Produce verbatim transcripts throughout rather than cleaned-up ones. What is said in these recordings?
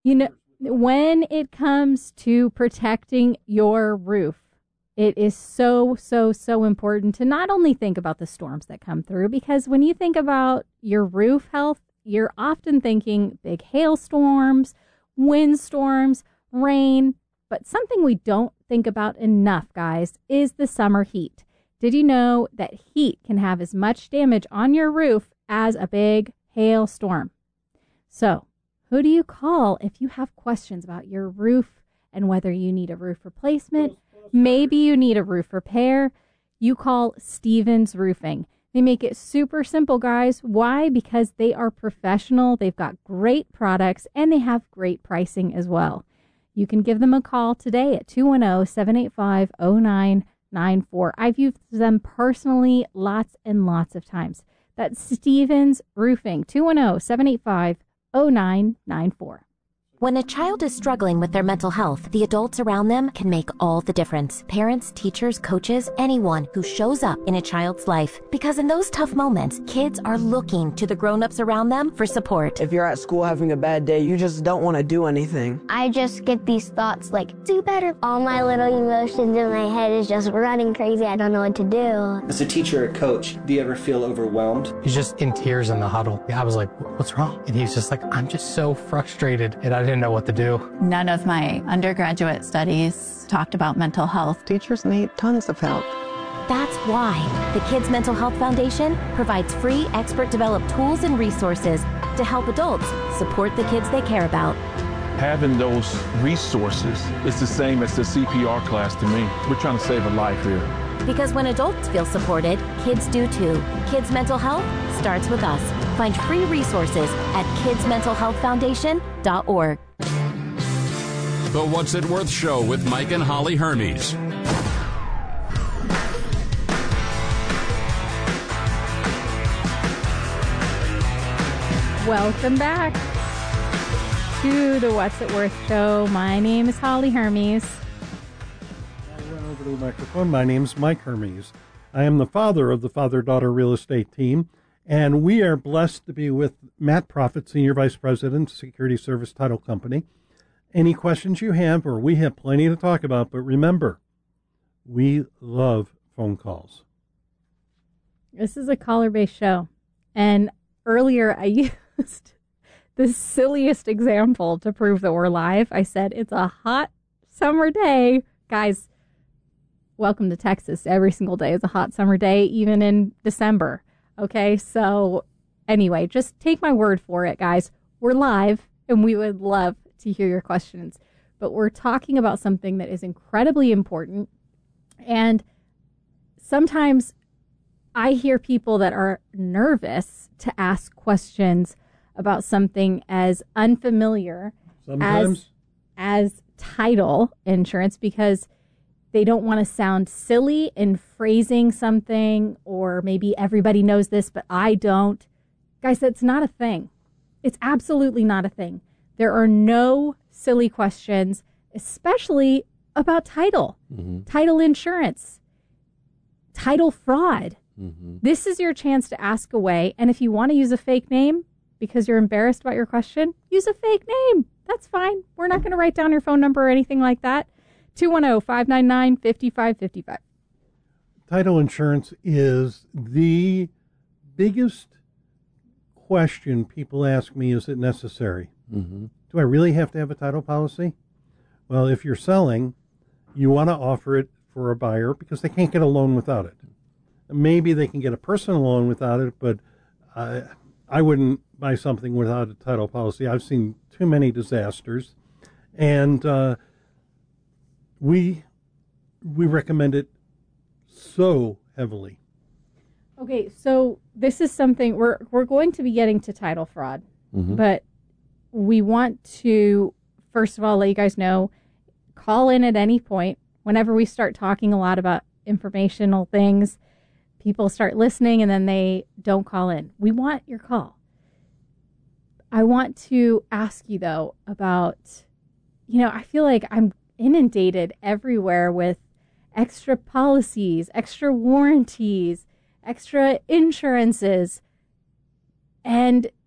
You know, when it comes to protecting your roof, it is so, so, so important to not only think about the storms that come through, because when you think about your roof health, you're often thinking big hailstorms, windstorms, rain. But something we don't think about enough, guys, is the summer heat. Did you know that heat can have as much damage on your roof as a big hailstorm? So, who do you call if you have questions about your roof and whether you need a roof replacement? Maybe you need a roof repair. You call Stevens Roofing. They make it super simple, guys. Why? Because they are professional. They've got great products and they have great pricing as well. You can give them a call today at two one zero, seven eight five, zero nine nine four. I've used them personally lots and lots of times. That's Stevens Roofing, two one zero, seven eight five, zero nine nine four. When a child is struggling with their mental health, the adults around them can make all the difference. Parents, teachers, coaches, anyone who shows up in a child's life. Because in those tough moments, kids are looking to the grown-ups around them for support. If you're at school having a bad day, you just don't want to do anything. I just get these thoughts like, do better. All my little emotions in my head is just running crazy. I don't know what to do. As a teacher or coach, do you ever feel overwhelmed? He's just in tears in the huddle. I was like, what's wrong? And he's just like, I'm just so frustrated. And I didn't know what to do. None of my undergraduate studies talked about mental health. Teachers need tons of help. That's why the Kids Mental Health Foundation provides free expert-developed tools and resources to help adults support the kids they care about. Having those resources is the same as the C P R class to me. We're trying to save a life here. Because when adults feel supported, kids do too. Kids Mental Health starts with us. Find free resources at kids mental health foundation dot org. The What's It Worth Show with Mike and Holly Hermes. Welcome back to the What's It Worth Show. My name is Holly Hermes. I went over to the microphone. My name is Mike Hermes. I am the father of the father-daughter real estate team, and we are blessed to be with Matt Profit, Senior Vice President, Security Service Title Company. Any questions you have, or we have plenty to talk about, but remember, we love phone calls. This is a caller-based show, and earlier I used the silliest example to prove that we're live. I said, it's a hot summer day. Guys, welcome to Texas. Every single day is a hot summer day, even in December. Okay, so anyway, just take my word for it, guys. We're live, and we would love to hear your questions. But we're talking about something that is incredibly important. And sometimes I hear people that are nervous to ask questions about something as unfamiliar Sometimes. as as title insurance, because they don't want to sound silly in phrasing something, or maybe everybody knows this, but I don't. Guys, that's not a thing. It's absolutely not a thing. There are no silly questions, especially about title, mm-hmm. title insurance, title fraud. Mm-hmm. This is your chance to ask away. And if you want to use a fake name because you're embarrassed about your question, use a fake name. That's fine. We're not going to write down your phone number or anything like that. two one zero, five nine nine, five five five five. Title insurance is the biggest question people ask me, is it necessary? Mm-hmm. Do I really have to have a title policy? Well, if you're selling, you want to offer it for a buyer because they can't get a loan without it. Maybe they can get a personal loan without it, but uh, I wouldn't buy something without a title policy. I've seen too many disasters, and uh, we we recommend it so heavily. Okay, so this is something we're we're going to be getting to title fraud, mm-hmm. but we want to first of all let you guys know, call in at any point. Whenever we start talking a lot about informational things, people start listening and then they don't call in. We want your call. I want to ask you though about, you know, I feel like I'm inundated everywhere with extra policies, extra warranties, extra insurances. And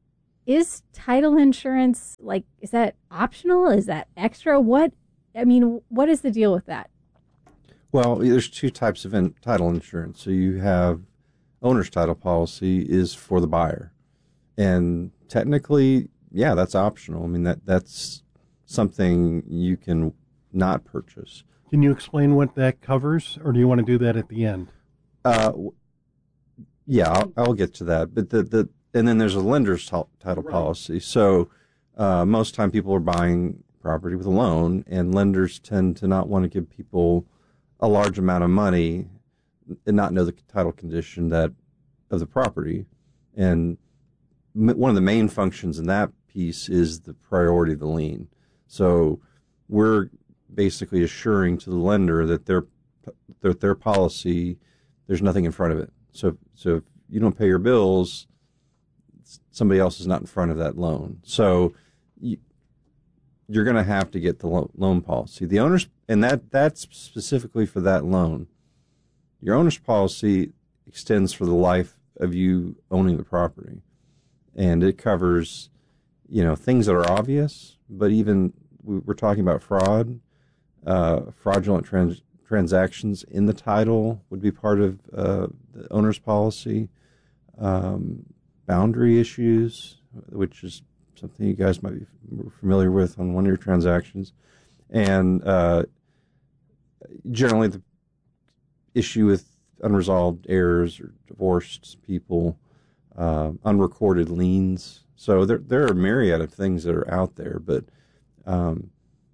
is title insurance, like, is that optional? Is that extra? What, I mean, what is the deal with that? Well, there's two types of in, title insurance. So you have owner's title policy is for the buyer. And technically, yeah, that's optional. I mean, that that's something you can not purchase. Can you explain what that covers, or do you want to do that at the end? Uh, yeah, I'll, I'll get to that. But the, the and then there's a lender's t- title right. policy. So uh, most time people are buying property with a loan, and lenders tend to not want to give people a large amount of money and not know the title condition that of the property. And m- one of the main functions in that piece is the priority of the lien. So we're basically assuring to the lender that their that their policy, there's nothing in front of it. So so if you don't pay your bills, somebody else is not in front of that loan. So you, you're going to have to get the lo- loan policy. The owner's, and that that's specifically for that loan. Your owner's policy extends for the life of you owning the property, and it covers, you know, things that are obvious, but even we're talking about fraud, uh, fraudulent trans- transactions in the title would be part of uh, the owner's policy. Um, boundary issues, which is something you guys might be familiar with on one of your transactions, and uh, generally the issue with unresolved heirs or divorced people, uh, unrecorded liens. So there there are a myriad of things that are out there, but um,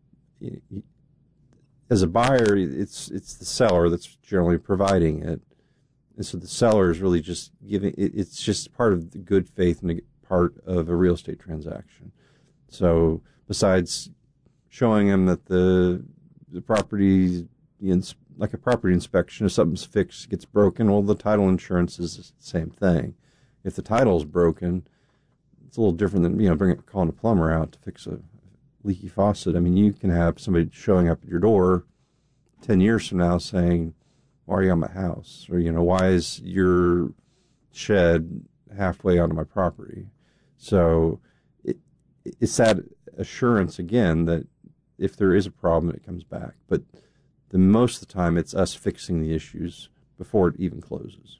as a buyer, it's it's the seller that's generally providing it. And so the seller is really just giving, it, it's just part of the good faith and part of a real estate transaction. So besides showing them that the the property, like a property inspection, if something's fixed, gets broken, well, the title insurance is the same thing. If the title is broken, it's a little different than, you know, bringing, calling a plumber out to fix a leaky faucet. I mean, you can have somebody showing up at your door ten years from now saying, why are you on my house? Or, you know, why is your shed halfway onto my property? So it, it's that assurance, again, that if there is a problem, it comes back. But the most of the time, it's us fixing the issues before it even closes.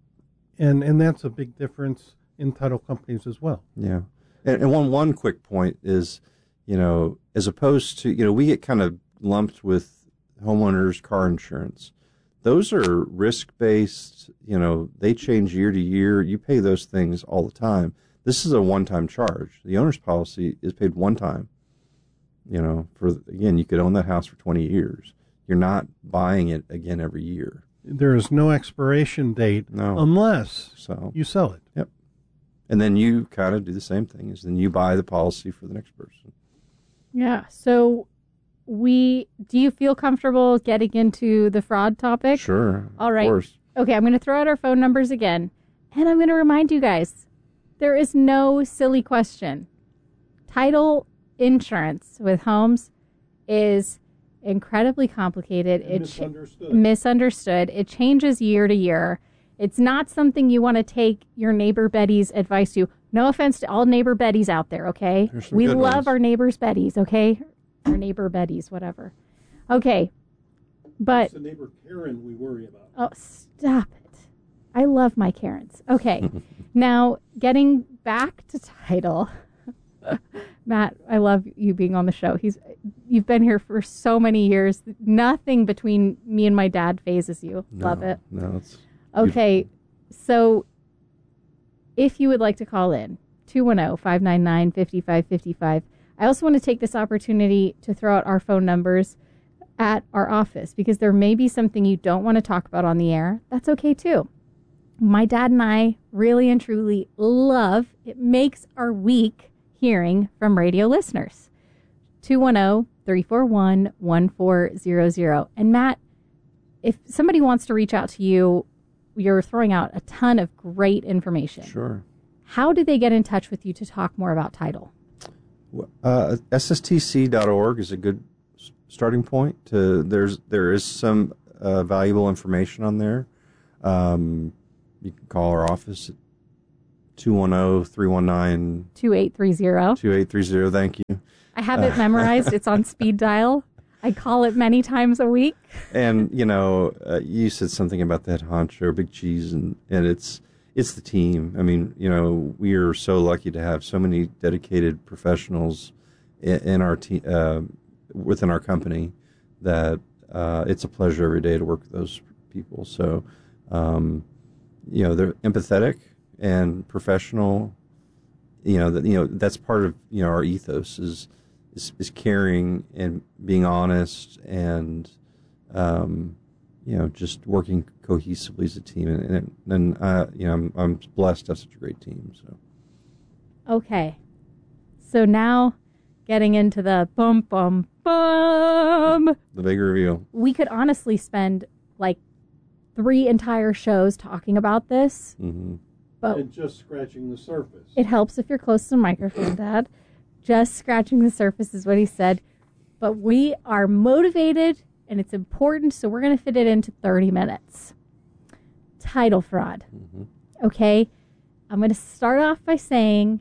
And and that's a big difference in title companies as well. Yeah. And, and one, one quick point is, you know, as opposed to, you know, we get kind of lumped with homeowners' car insurance. Those are risk-based, you know, they change year to year. You pay those things all the time. This is a one-time charge. The owner's policy is paid one time. You know, for, again, you could own that house for twenty years. You're not buying it again every year. There is no expiration date no. unless so, you sell it. Yep. And then you kind of do the same thing, is then you buy the policy for the next person. Yeah, so... We do you feel comfortable getting into the fraud topic? Sure. All right. Of course. Okay, I'm going to throw out our phone numbers again. And I'm going to remind you guys, there is no silly question. Title insurance with homes is incredibly complicated. It's misunderstood. Ch- misunderstood. It changes year to year. It's not something you want to take your neighbor Betty's advice to. No offense to all neighbor Bettys out there, okay? We love ones. Our neighbors Bettys, okay? Our neighbor Betty's, whatever. Okay, but... It's the neighbor Karen we worry about. Oh, stop it. I love my Karens. Okay, now getting back to title. Matt, I love you being on the show. He's You've been here for so many years. Nothing between me and my dad phases you. No, love it. No, it's okay, beautiful. So if you would like to call in, two one zero, five nine nine, five five five five. I also want to take this opportunity to throw out our phone numbers at our office, because there may be something you don't want to talk about on the air. That's okay, too. My dad and I really and truly love, it makes our week hearing from radio listeners. two one zero, three four one, one four zero zero. And Matt, if somebody wants to reach out to you, you're throwing out a ton of great information. Sure. How do they get in touch with you to talk more about title? Uh, S S T C dot org is a good starting point. To, there's there is some uh, valuable information on there. Um, you can call our office at two one zero, three one nine, two eight three zero. two eight three zero. Thank you. I have it memorized. It's on speed dial. I call it many times a week. And, you know, uh, you said something about that honcho, Big Cheese, and, and it's it's the team. I mean, you know, we are so lucky to have so many dedicated professionals in, in our te- uh, within our company that uh, it's a pleasure every day to work with those people. So, um, you know, they're empathetic and professional. You know, that you know that's part of you know our ethos is is, is caring and being honest and um, you know just working cohesively as a team. And and, and uh, you know I'm I'm blessed to have such a great team. So okay, so now getting into the bum bum bum the big reveal. We could honestly spend like three entire shows talking about this. Mm-hmm. But and just scratching the surface. It helps if you're close to the microphone, Dad. Just scratching the surface is what he said. But we are motivated, and it's important, so we're going to fit it into thirty minutes. Title fraud. Mm-hmm. Okay? I'm going to start off by saying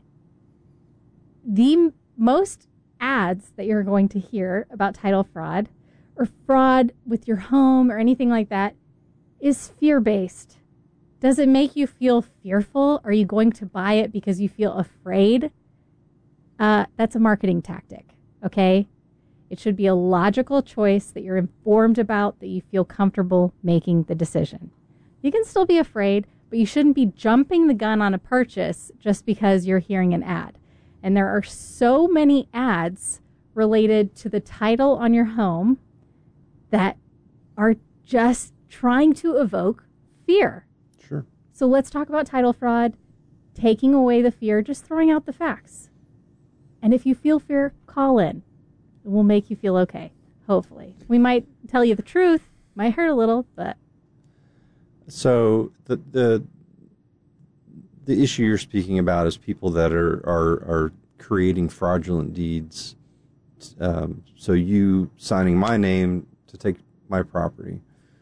the m- most ads that you're going to hear about title fraud or fraud with your home or anything like that is fear-based. Does it make you feel fearful? Are you going to buy it because you feel afraid? Uh, that's a marketing tactic, okay? It should be a logical choice that you're informed about, that you feel comfortable making the decision. You can still be afraid, but you shouldn't be jumping the gun on a purchase just because you're hearing an ad. And there are so many ads related to the title on your home that are just trying to evoke fear. Sure. So let's talk about title fraud, taking away the fear, just throwing out the facts. And if you feel fear, call in. It will make you feel okay, hopefully. We might tell you the truth, might hurt a little, but... So the the the issue you're speaking about is people that are, are, are creating fraudulent deeds. Um, so you signing my name to take my property.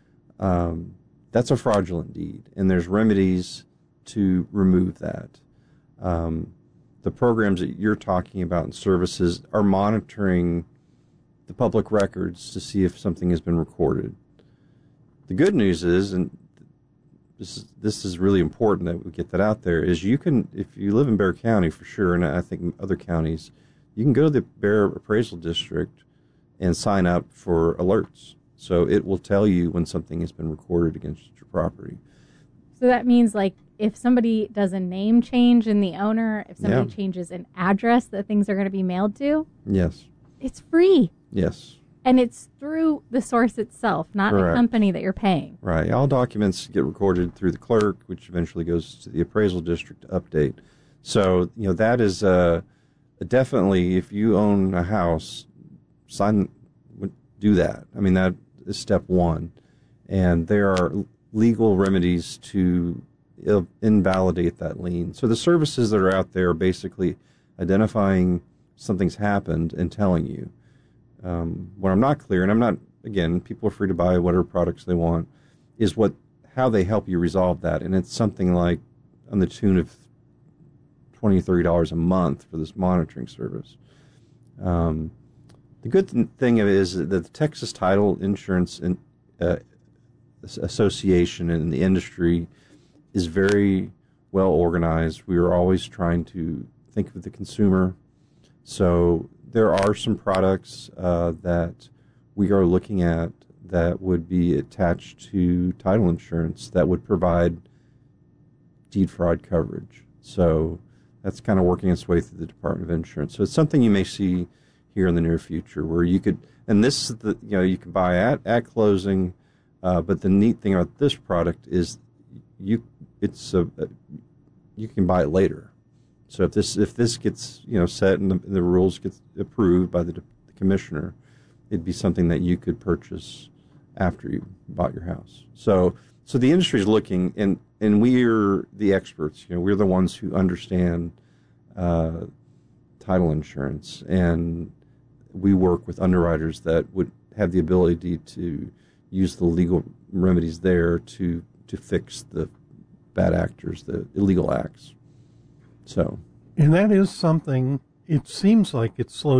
Um, that's a fraudulent deed, and there's remedies to remove that. Um, the programs that you're talking about and services are monitoring the public records to see if something has been recorded. The good news is, and this is, this is really important that we get that out there, is you can, if you live in Bexar County for sure, and I think other counties, you can go to the Bexar Appraisal District and sign up for alerts. So it will tell you when something has been recorded against your property. So that means, like, if somebody does a name change in the owner, if somebody Yeah. changes an address that things are going to be mailed to, Yes. it's free. Yes. And it's through the source itself, not Correct. the company that you're paying. Right. All documents get recorded through the clerk, which eventually goes to the appraisal district to update. So, you know, that is uh, definitely, if you own a house, sign, do that. I mean, that is step one. And there are legal remedies to invalidate that lien. So the services that are out there are basically identifying something's happened and telling you. Um, what I'm not clear, and I'm not, again, people are free to buy whatever products they want, is what how they help you resolve that. And it's something like on the tune of twenty dollars, thirty dollars a month for this monitoring service. Um, the good th- thing of it is that the Texas Title Insurance in, uh, Association and the industry is very well organized. We are always trying to think of the consumer. So there are some products uh, that we are looking at that would be attached to title insurance that would provide deed fraud coverage. So that's kind of working its way through the Department of Insurance. So it's something you may see here in the near future where you could, and this is the, you know, you can buy at, at closing, uh, but the neat thing about this product is you, it's a, you can buy it later. So if this if this gets you know set and the, the rules get approved by the, the commissioner, it'd be something that you could purchase after you bought your house. So so the industry is looking, and and we're the experts. You know, we're the ones who understand uh, title insurance, and we work with underwriters that would have the ability to use the legal remedies there to to fix the bad actors, the illegal acts. So, and that is something, it seems like it's slowed